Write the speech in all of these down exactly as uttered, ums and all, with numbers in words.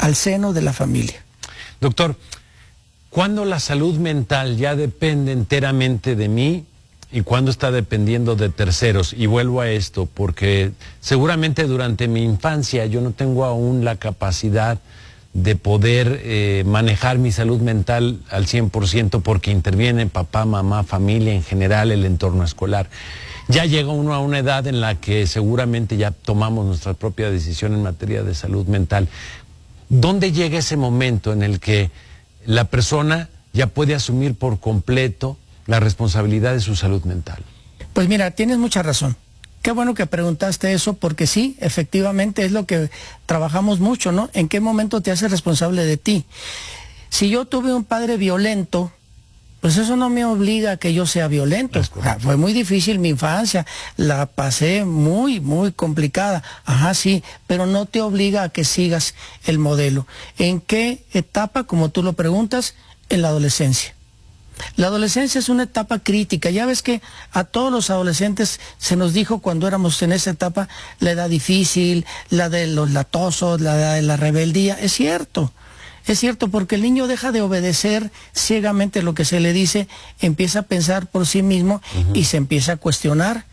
al seno de la familia. Doctor, ¿cuándo la salud mental ya depende enteramente de mí y cuándo está dependiendo de terceros? Y vuelvo a esto, porque seguramente durante mi infancia yo no tengo aún la capacidad de poder eh, manejar mi salud mental al cien por ciento porque interviene papá, mamá, familia, en general el entorno escolar. Ya llega uno a una edad en la que seguramente ya tomamos nuestra propia decisión en materia de salud mental. ¿Dónde llega ese momento en el que la persona ya puede asumir por completo la responsabilidad de su salud mental? Pues mira, tienes mucha razón. Qué bueno que preguntaste eso, porque sí, efectivamente es lo que trabajamos mucho, ¿no? ¿En qué momento te haces responsable de ti? Si yo tuve un padre violento, pues eso no me obliga a que yo sea violento. O sea, fue muy difícil mi infancia, la pasé muy, muy complicada. Ajá, sí, pero no te obliga a que sigas el modelo. ¿En qué etapa, como tú lo preguntas? En la adolescencia. La adolescencia es una etapa crítica. Ya ves que a todos los adolescentes se nos dijo cuando éramos en esa etapa la edad difícil, la de los latosos, la de la rebeldía. Es cierto, es cierto, porque el niño deja de obedecer ciegamente lo que se le dice, empieza a pensar por sí mismo uh-huh. y se empieza a cuestionar.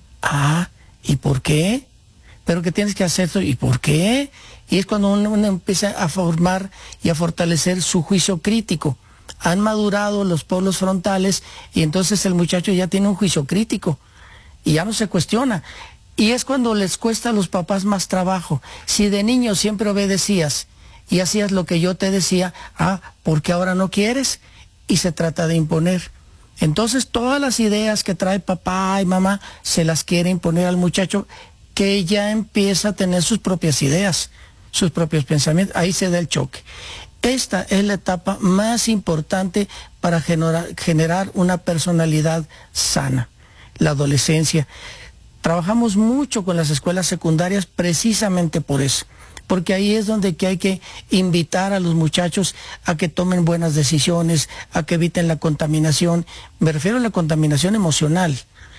Ah, ¿y por qué? ¿Pero qué tienes que hacer tú? ¿Y por qué? Y es cuando uno, uno empieza a formar y a fortalecer su juicio crítico. Han madurado los polos frontales y entonces el muchacho ya tiene un juicio crítico y ya no se cuestiona. Y es cuando les cuesta a los papás más trabajo. Si de niño siempre obedecías y hacías lo que yo te decía, ah, ¿por qué ahora no quieres? Y se trata de imponer. Entonces todas las ideas que trae papá y mamá se las quiere imponer al muchacho, que ya empieza a tener sus propias ideas, sus propios pensamientos. Ahí se da el choque. Esta es la etapa más importante para generar, generar una personalidad sana, la adolescencia. Trabajamos mucho con las escuelas secundarias precisamente por eso, porque ahí es donde que hay que invitar a los muchachos a que tomen buenas decisiones, a que eviten la contaminación. Me refiero a la contaminación emocional.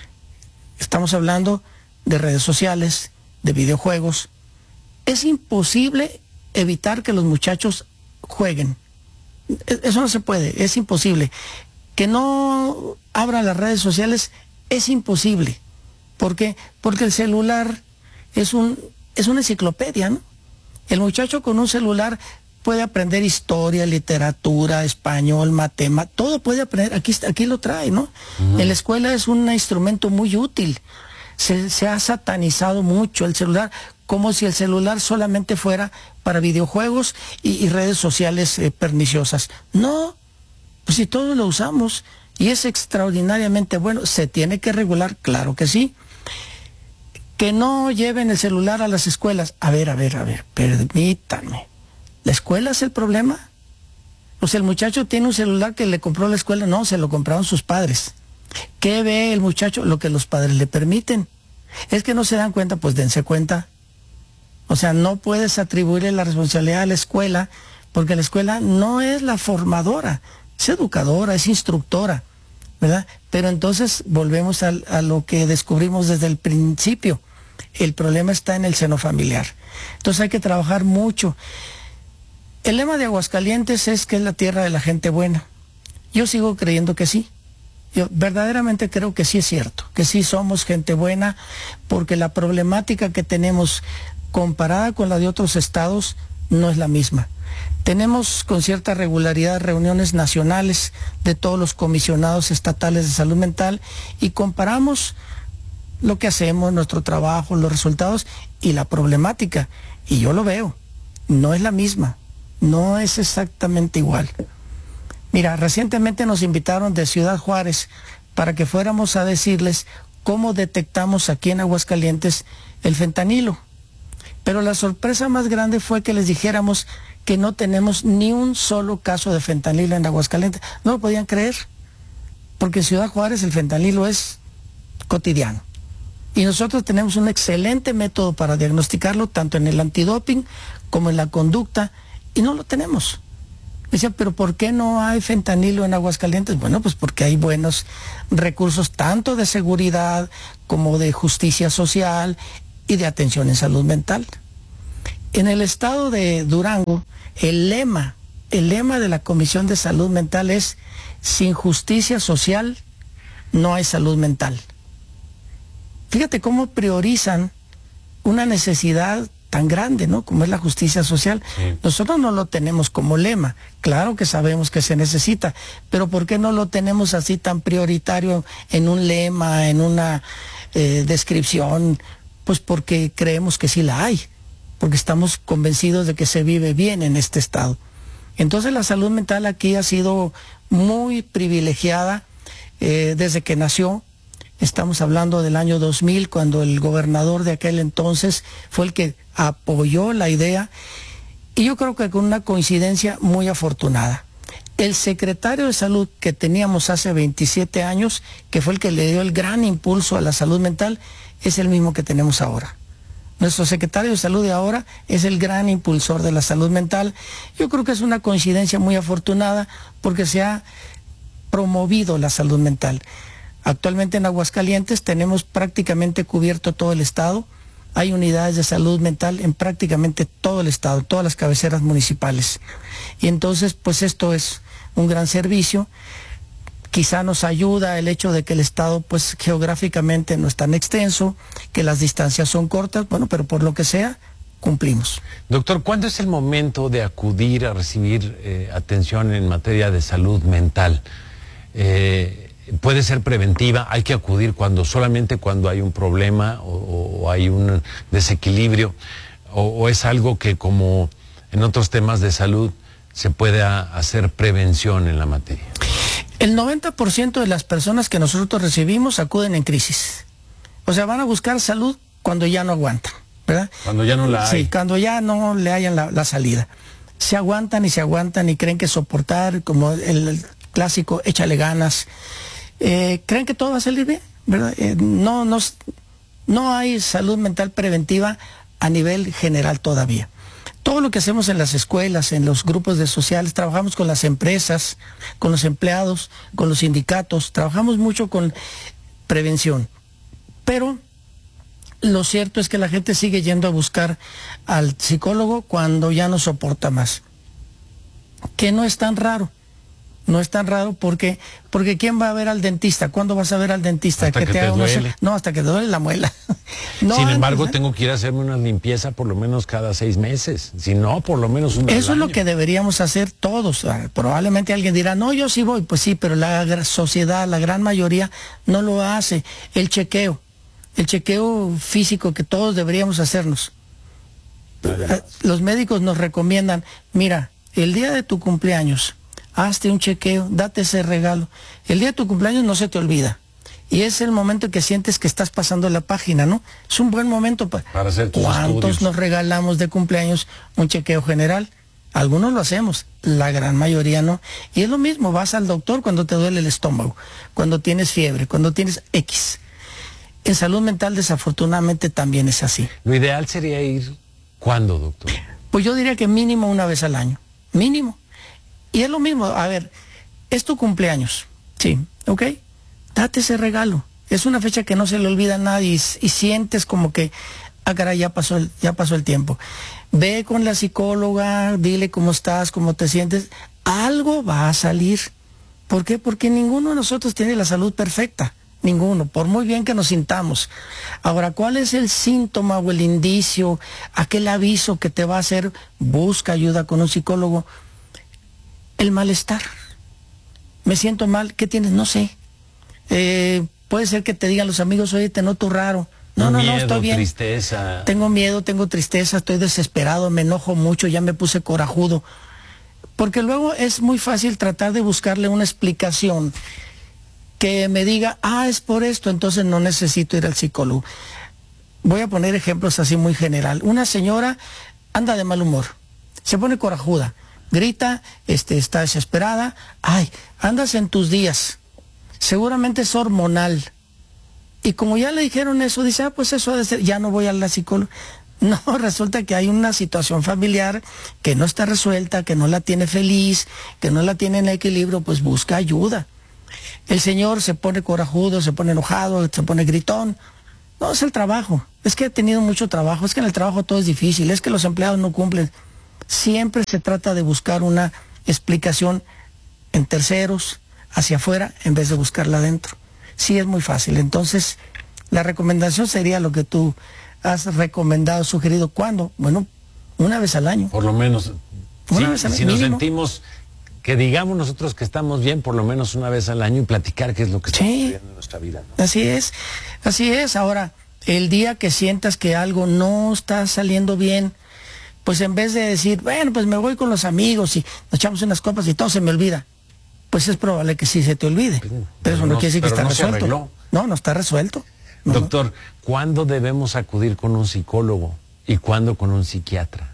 Estamos hablando de redes sociales, de videojuegos. Es imposible evitar que los muchachos jueguen. Eso no se puede, es imposible. Que no abran las redes sociales es imposible. ¿Por qué? Porque el celular es un es una enciclopedia, ¿no? El muchacho con un celular puede aprender historia, literatura, español, matemáticas, todo puede aprender, aquí, aquí lo trae, ¿no? Uh-huh. En la escuela es un instrumento muy útil. Se, se ha satanizado mucho el celular, como si el celular solamente fuera para videojuegos y, y redes sociales eh, perniciosas. No, pues si todos lo usamos y es extraordinariamente bueno, se tiene que regular, claro que sí. Que no lleven el celular a las escuelas. A ver, a ver, a ver, permítanme. ¿La escuela es el problema? O sea, el muchacho tiene un celular que le compró la escuela, no, se lo compraron sus padres. ¿Qué ve el muchacho? Lo que los padres le permiten. Es que no se dan cuenta, pues dense cuenta. O sea, no puedes atribuirle la responsabilidad a la escuela, porque la escuela no es la formadora, es educadora, es instructora, ¿verdad? Pero entonces volvemos a, a lo que descubrimos desde el principio. El problema está en el seno familiar. Entonces hay que trabajar mucho. El lema de Aguascalientes es que es la tierra de la gente buena. Yo sigo creyendo que sí. Yo verdaderamente creo que sí es cierto, que sí somos gente buena, porque la problemática que tenemos comparada con la de otros estados no es la misma. Tenemos con cierta regularidad reuniones nacionales de todos los comisionados estatales de salud mental y comparamos lo que hacemos, nuestro trabajo, los resultados y la problemática. Y yo lo veo, no es la misma, no es exactamente igual. Mira, recientemente nos invitaron de Ciudad Juárez para que fuéramos a decirles cómo detectamos aquí en Aguascalientes el fentanilo. Pero la sorpresa más grande fue que les dijéramos que no tenemos ni un solo caso de fentanilo en Aguascalientes. No lo podían creer, porque en Ciudad Juárez el fentanilo es cotidiano. Y nosotros tenemos un excelente método para diagnosticarlo, tanto en el antidoping como en la conducta, y no lo tenemos. Decía, pero ¿por qué no hay fentanilo en Aguascalientes? Bueno, pues porque hay buenos recursos tanto de seguridad como de justicia social y de atención en salud mental. En el estado de Durango, el lema, el lema de la Comisión de Salud Mental es: sin justicia social no hay salud mental. Fíjate cómo priorizan una necesidad tan grande, ¿no? Como es la justicia social. Sí. Nosotros no lo tenemos como lema. Claro que sabemos que se necesita, pero ¿por qué no lo tenemos así tan prioritario en un lema, en una eh, descripción? Pues porque creemos que sí la hay, porque estamos convencidos de que se vive bien en este estado. Entonces la salud mental aquí ha sido muy privilegiada eh, desde que nació. Estamos hablando del año dos mil, cuando el gobernador de aquel entonces fue el que apoyó la idea, y yo creo que con una coincidencia muy afortunada. El secretario de salud que teníamos hace veintisiete años, que fue el que le dio el gran impulso a la salud mental, es el mismo que tenemos ahora. Nuestro secretario de salud de ahora es el gran impulsor de la salud mental. Yo creo que es una coincidencia muy afortunada porque se ha promovido la salud mental. Actualmente en Aguascalientes tenemos prácticamente cubierto todo el estado. Hay unidades de salud mental en prácticamente todo el estado, todas las cabeceras municipales. Y entonces, pues esto es un gran servicio. Quizá nos ayuda el hecho de que el estado, pues geográficamente no es tan extenso, que las distancias son cortas, bueno, pero por lo que sea, cumplimos. Doctor, ¿cuándo es el momento de acudir a recibir eh, atención en materia de salud mental? Eh, ¿Puede ser preventiva? ¿Hay que acudir cuando solamente cuando hay un problema o, o hay un desequilibrio? O, ¿O es algo que, como en otros temas de salud, se puede a, hacer prevención en la materia? El noventa por ciento de las personas que nosotros recibimos acuden en crisis. O sea, van a buscar salud cuando ya no aguantan, ¿verdad? Cuando ya no la hay. Sí, cuando ya no le hayan la, la salida. Se aguantan y se aguantan y creen que soportar, como el, el clásico, échale ganas. Eh, creen que todo va a salir bien, ¿verdad? Eh, no, no, no hay salud mental preventiva a nivel general todavía. Todo lo que hacemos en las escuelas, en los grupos de sociales, trabajamos con las empresas, con los empleados, con los sindicatos, trabajamos mucho con prevención. Pero lo cierto es que la gente sigue yendo a buscar al psicólogo cuando ya no soporta más. Que no es tan raro. No es tan raro porque, porque ¿quién va a ver al dentista? ¿Cuándo vas a ver al dentista? Hasta que, que te, te duele. Unos... No, hasta que te duele la muela. No, Sin embargo, antes, ¿eh? tengo que ir a hacerme una limpieza por lo menos cada seis meses. Si no, por lo menos una vez. Eso es lo que deberíamos hacer todos. Probablemente alguien dirá, no, yo sí voy. Pues sí, pero la sociedad, la gran mayoría, no lo hace. El chequeo, el chequeo físico que todos deberíamos hacernos. Los médicos nos recomiendan, mira, el día de tu cumpleaños, hazte un chequeo, date ese regalo. El día de tu cumpleaños no se te olvida. Y es el momento en que sientes que estás pasando la página, ¿no? Es un buen momento para, para hacer tus ¿cuántos estudios? Nos regalamos de cumpleaños un chequeo general? Algunos lo hacemos, la gran mayoría no. Y es lo mismo, vas al doctor cuando te duele el estómago, cuando tienes fiebre, cuando tienes X. En salud mental desafortunadamente también es así. Lo ideal sería ir, ¿cuándo, doctor? Pues yo diría que mínimo una vez al año, mínimo. Y es lo mismo, a ver, es tu cumpleaños, sí, ¿ok? Date ese regalo. Es una fecha que no se le olvida a nadie y, y sientes como que, ah, caray, ya pasó, el, ya pasó el tiempo. Ve con la psicóloga, dile cómo estás, cómo te sientes. Algo va a salir. ¿Por qué? Porque ninguno de nosotros tiene la salud perfecta. Ninguno, por muy bien que nos sintamos. Ahora, ¿cuál es el síntoma o el indicio, aquel aviso que te va a hacer? Busca ayuda con un psicólogo. El malestar. Me siento mal. ¿Qué tienes? No sé. Eh, puede ser que te digan los amigos, oye, te noto raro. No, no, miedo, no, estoy bien. Tristeza. Tengo miedo, tengo tristeza, estoy desesperado, me enojo mucho, ya me puse corajudo. Porque luego es muy fácil tratar de buscarle una explicación que me diga, ah, es por esto, entonces no necesito ir al psicólogo. Voy a poner ejemplos así muy general. Una señora anda de mal humor, se pone corajuda, grita, este, está desesperada, ay, andas en tus días, seguramente es hormonal. Y como ya le dijeron eso, dice, ah, pues eso ha de ser, ya no voy a la psicóloga. No, resulta que hay una situación familiar que no está resuelta, que no la tiene feliz, que no la tiene en equilibrio, pues busca ayuda. El señor se pone corajudo, se pone enojado, se pone gritón. No, es el trabajo. Es que he tenido mucho trabajo. Es que en el trabajo todo es difícil. Es que los empleados no cumplen. Siempre se trata de buscar una explicación en terceros, hacia afuera, en vez de buscarla adentro. Sí, es muy fácil. Entonces, la recomendación sería lo que tú has recomendado, sugerido. ¿Cuándo? Bueno, una vez al año. Por lo menos. Una Sí, vez al si año, nos mínimo. sentimos, que digamos nosotros que estamos bien, por lo menos una vez al año y platicar qué es lo que está Sí. sucediendo en nuestra vida, ¿no? Así es, así es. Ahora, el día que sientas que algo no está saliendo bien, pues en vez de decir, bueno, pues me voy con los amigos y nos echamos unas copas y todo se me olvida, pues es probable que sí se te olvide. Pero, pero eso no, no- quiere decir que pero está no se resuelto. arregló. No, no está resuelto. No, no. Doctor, ¿cuándo debemos acudir con un psicólogo y cuándo con un psiquiatra?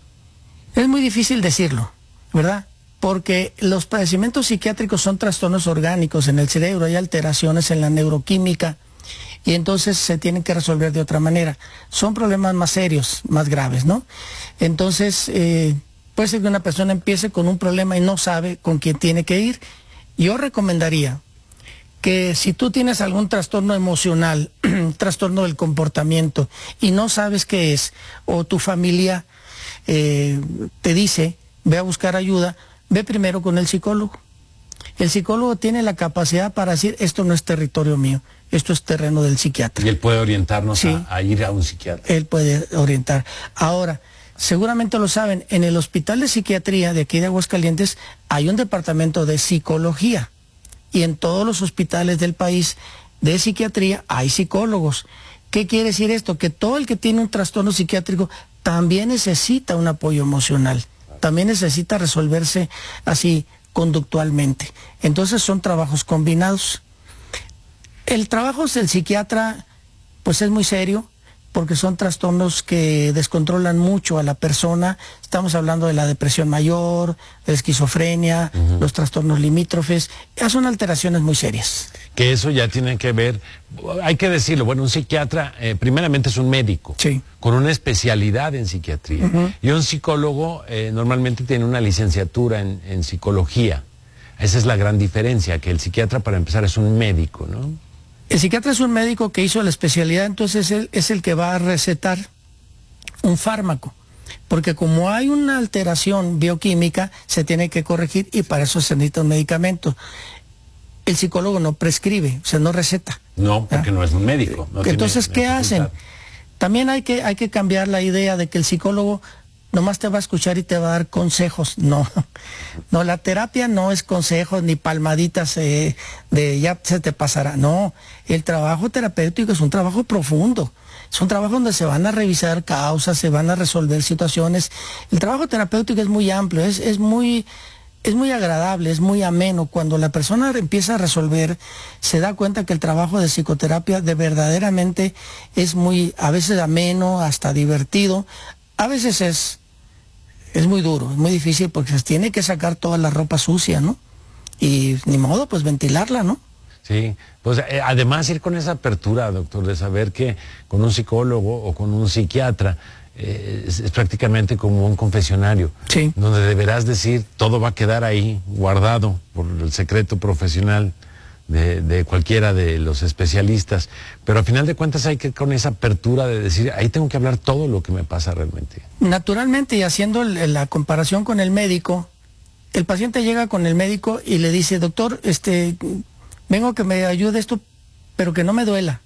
Es muy difícil decirlo, ¿verdad? Porque los padecimientos psiquiátricos son trastornos orgánicos en el cerebro, hay alteraciones en la neuroquímica y entonces se tienen que resolver de otra manera. Son problemas más serios, más graves, ¿no? Entonces, eh, puede ser que una persona empiece con un problema y no sabe con quién tiene que ir. Yo recomendaría que si tú tienes algún trastorno emocional, trastorno del comportamiento y no sabes qué es, o tu familia eh, te dice, ve a buscar ayuda, ve primero con el psicólogo. El psicólogo tiene la capacidad para decir, esto no es territorio mío, esto es terreno del psiquiatra. Y él puede orientarnos Sí. a, a ir a un psiquiatra. Él puede orientar. Ahora, seguramente lo saben, en el Hospital de Psiquiatría de aquí de Aguascalientes hay un departamento de psicología y en todos los hospitales del país de psiquiatría hay psicólogos. ¿Qué quiere decir esto? Que todo el que tiene un trastorno psiquiátrico también necesita un apoyo emocional, también necesita resolverse así conductualmente. Entonces son trabajos combinados. El trabajo del psiquiatra pues es muy serio porque son trastornos que descontrolan mucho a la persona. Estamos hablando de la depresión mayor, de la esquizofrenia, uh-huh. los trastornos limítrofes. Ya son alteraciones muy serias. Que eso ya tiene que ver, hay que decirlo, bueno, un psiquiatra eh, primeramente es un médico, sí. con una especialidad en psiquiatría. Uh-huh. Y un psicólogo eh, normalmente tiene una licenciatura en, en psicología. Esa es la gran diferencia, que el psiquiatra para empezar es un médico, ¿no? El psiquiatra es un médico que hizo la especialidad, entonces él es el que va a recetar un fármaco, porque como hay una alteración bioquímica, se tiene que corregir y para eso se necesita un medicamento. El psicólogo no prescribe, o sea, no receta. No, porque ¿ah? no es un médico. No entonces, ¿qué hacen? También hay que, hay que cambiar la idea de que el psicólogo nomás te va a escuchar y te va a dar consejos. No, no, la terapia no es consejos ni palmaditas eh, de ya se te pasará. No, el trabajo terapéutico es un trabajo profundo. Es un trabajo donde se van a revisar causas, se van a resolver situaciones. El trabajo terapéutico es muy amplio, es, es muy... Es muy agradable, es muy ameno. Cuando la persona empieza a resolver, se da cuenta que el trabajo de psicoterapia de verdaderamente es muy, a veces ameno, hasta divertido. A veces es, es muy duro, es muy difícil porque se tiene que sacar toda la ropa sucia, ¿no? Y ni modo, pues ventilarla, ¿no? Sí, pues eh, además ir con esa apertura, doctor, de saber que con un psicólogo o con un psiquiatra, Eh, es, es prácticamente como un confesionario, sí. donde deberás decir, todo va a quedar ahí, guardado por el secreto profesional de, de cualquiera de los especialistas, pero al final de cuentas hay que con esa apertura de decir, ahí tengo que hablar todo lo que me pasa realmente. Naturalmente, y haciendo el, la comparación con el médico, el paciente llega con el médico y le dice, doctor, este, vengo a que me ayude esto, pero que no me duela.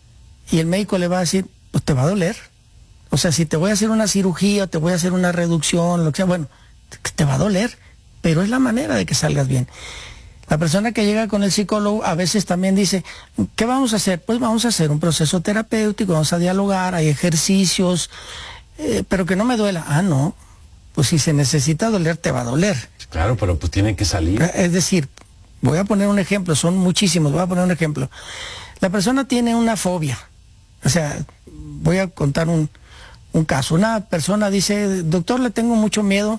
Y el médico le va a decir, pues te va a doler. O sea, si te voy a hacer una cirugía, te voy a hacer una reducción, lo que sea, bueno, te, te va a doler, pero es la manera de que salgas bien. La persona que llega con el psicólogo a veces también dice, ¿qué vamos a hacer? Pues vamos a hacer un proceso terapéutico, vamos a dialogar, hay ejercicios, eh, pero que no me duela. Ah, no, pues si se necesita doler, te va a doler. Claro, pero pues tiene que salir. Es decir, voy a poner un ejemplo, son muchísimos, voy a poner un ejemplo. La persona tiene una fobia, o sea, voy a contar un... Un caso, una persona dice, doctor, le tengo mucho miedo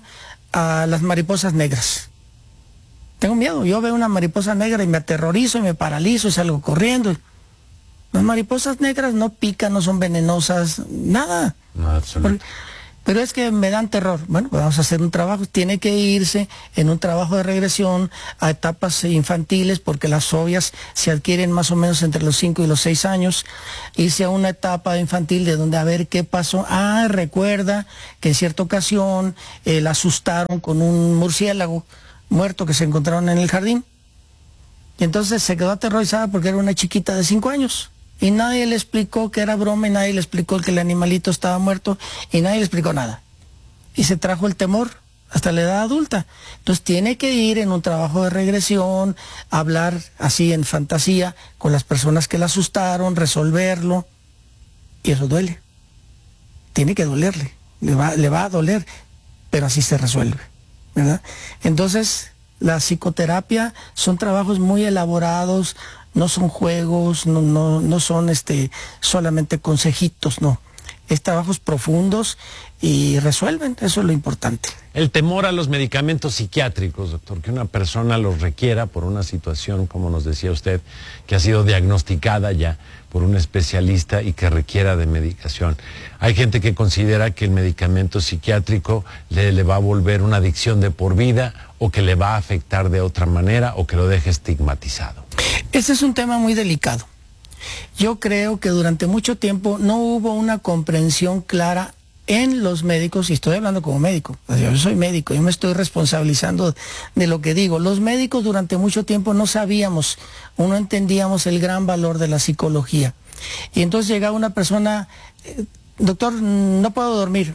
a las mariposas negras. Tengo miedo, yo veo una mariposa negra y me aterrorizo y me paralizo y salgo corriendo. Las mariposas negras no pican, no son venenosas, nada. No, absolutamente. Pero es que me dan terror. Bueno, pues vamos a hacer un trabajo. Tiene que irse en un trabajo de regresión a etapas infantiles, porque las fobias se adquieren más o menos entre los cinco y los seis años. Irse a una etapa infantil de donde a ver qué pasó. Ah, recuerda que en cierta ocasión eh, la asustaron con un murciélago muerto que se encontraron en el jardín. Y entonces se quedó aterrorizada porque era una chiquita de cinco años. Y nadie le explicó que era broma, y nadie le explicó que el animalito estaba muerto, y nadie le explicó nada. Y se trajo el temor hasta la edad adulta. Entonces tiene que ir en un trabajo de regresión, hablar así en fantasía con las personas que la asustaron, resolverlo. Y eso duele. Tiene que dolerle, le va, le va a doler, pero así se resuelve, ¿verdad? Entonces, la psicoterapia son trabajos muy elaborados, no son juegos, no, no, no son este, solamente consejitos, no. Es trabajos profundos y resuelven, eso es lo importante. El temor a los medicamentos psiquiátricos, doctor, que una persona los requiera por una situación, como nos decía usted, que ha sido diagnosticada ya por un especialista y que requiera de medicación. Hay gente que considera que el medicamento psiquiátrico le, le va a volver una adicción de por vida, o que le va a afectar de otra manera, o que lo deje estigmatizado. Ese es un tema muy delicado. Yo creo que durante mucho tiempo no hubo una comprensión clara en los médicos, y estoy hablando como médico, yo soy médico, yo me estoy responsabilizando de lo que digo. Los médicos durante mucho tiempo no sabíamos o no entendíamos el gran valor de la psicología. Y entonces llegaba una persona, eh, doctor, no puedo dormir.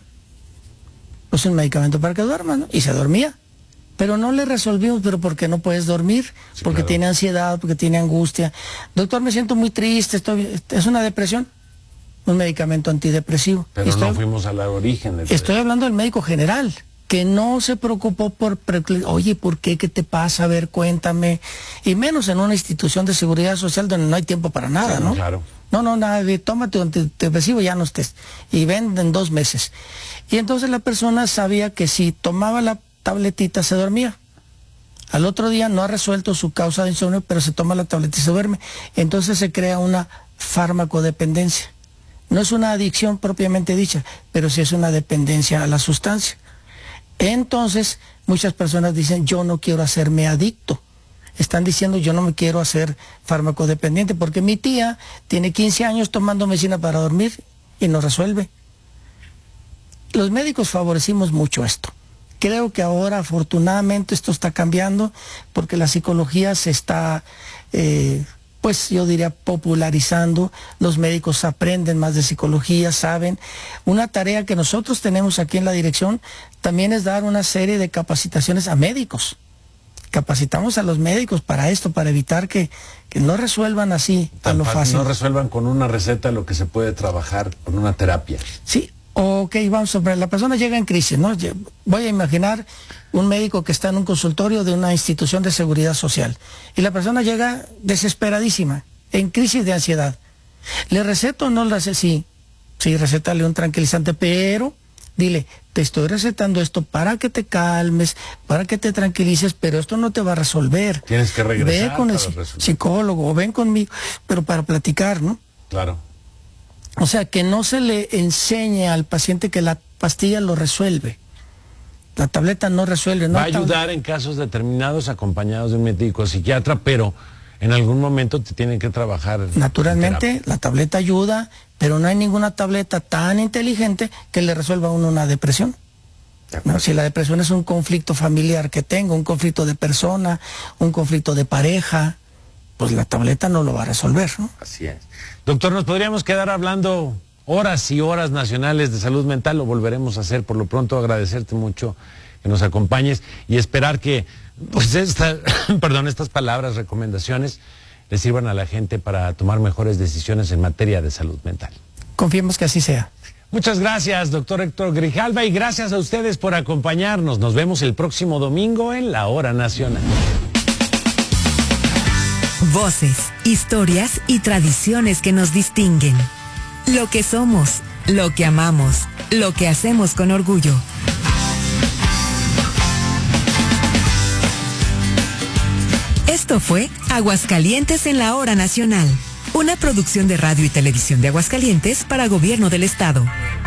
Pues un medicamento para que duerma, ¿no? Y se dormía. Pero no le resolvimos, pero ¿por qué no puedes dormir? Sí, porque claro. Tiene ansiedad, porque tiene angustia. Doctor, me siento muy triste, estoy, ¿es una depresión? Un medicamento antidepresivo. Pero estoy, no fuimos al origen. De estoy hablando del médico general, que no se preocupó por, oye, ¿por qué? ¿Qué te pasa? A ver, cuéntame. Y menos en una institución de seguridad social donde no hay tiempo para nada, sí, ¿no? Claro. No, no, nada, tómate un antidepresivo, ya no estés. Y ven en dos meses. Y entonces la persona sabía que si tomaba la tabletita se dormía. Al otro día no ha resuelto su causa de insomnio, pero se toma la tableta y se duerme. Entonces se crea una farmacodependencia. No es una adicción propiamente dicha, pero sí es una dependencia a la sustancia. Entonces muchas personas dicen, yo no quiero hacerme adicto. Están diciendo, yo no me quiero hacer farmacodependiente porque mi tía tiene quince años tomando medicina para dormir y no resuelve. Los médicos favorecimos mucho esto. Creo que ahora afortunadamente esto está cambiando porque la psicología se está, eh, pues yo diría, popularizando. Los médicos aprenden más de psicología, saben. Una tarea que nosotros tenemos aquí en la dirección también es dar una serie de capacitaciones a médicos. Capacitamos a los médicos para esto, para evitar que, que no resuelvan así a lo fácil. No resuelvan con una receta lo que se puede trabajar con una terapia. Sí. Ok, vamos a ver, la persona llega en crisis, ¿no? Voy a imaginar un médico que está en un consultorio de una institución de seguridad social y la persona llega desesperadísima, en crisis de ansiedad. ¿Le receto o no le receto? Sí, sí, recétale un tranquilizante, pero dile, te estoy recetando esto para que te calmes, para que te tranquilices, pero esto no te va a resolver. Tienes que regresar. Ve con el psicólogo o ven conmigo, pero para platicar, ¿no? Claro. O sea, que no se le enseñe al paciente que la pastilla lo resuelve. La tableta no resuelve. No va a ayudar en casos determinados acompañados de un médico psiquiatra, pero en algún momento te tienen que trabajar. Naturalmente, la tableta ayuda, pero no hay ninguna tableta tan inteligente que le resuelva a uno una depresión. ¿No? Si la depresión es un conflicto familiar que tengo, un conflicto de persona, un conflicto de pareja, pues la tableta no lo va a resolver, ¿no? Así es. Doctor, nos podríamos quedar hablando horas y horas nacionales de salud mental, lo volveremos a hacer. Por lo pronto, agradecerte mucho que nos acompañes y esperar que pues esta, perdón, estas palabras, recomendaciones, le sirvan a la gente para tomar mejores decisiones en materia de salud mental. Confiemos que así sea. Muchas gracias, doctor Héctor Grijalva, y gracias a ustedes por acompañarnos. Nos vemos el próximo domingo en La Hora Nacional. Voces, historias y tradiciones que nos distinguen. Lo que somos, lo que amamos, lo que hacemos con orgullo. Esto fue Aguascalientes en La Hora Nacional, una producción de radio y televisión de Aguascalientes para Gobierno del Estado.